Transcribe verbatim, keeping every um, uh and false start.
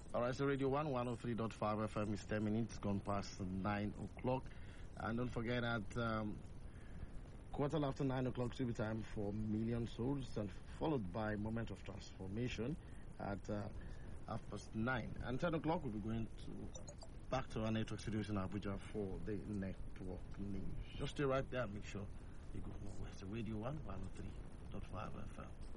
All right, so Radio one, one oh three point five F M is ten minutes gone past nine o'clock. And don't forget that um, quarter after nine o'clock will be time for Million Souls, and followed by Moment of Transformation at uh, half past nine. And ten o'clock we'll be going to back to our network studios in Abuja for the network news. Just stay right there and make sure you go from West Radio one, one oh three point five F M.